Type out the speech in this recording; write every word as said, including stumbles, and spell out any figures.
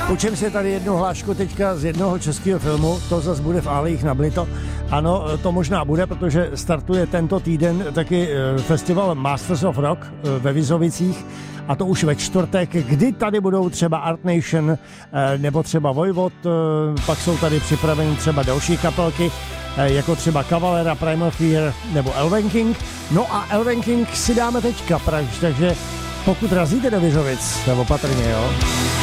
Učím si tady jednu hlášku teďka z jednoho českého filmu, to zase bude v Álejích na Blito. Ano, to možná bude, protože startuje tento týden taky festival Masters of Rock ve Vizovicích, a to už ve čtvrtek, kdy tady budou třeba Art Nation nebo třeba Vojvod, pak jsou tady připraveny třeba další kapelky, jako třeba Cavalera, Primal Fear nebo Elven King. No a Elven King si dáme teďka, takže pokud razíte do Vizovic, tak opatrně, jo.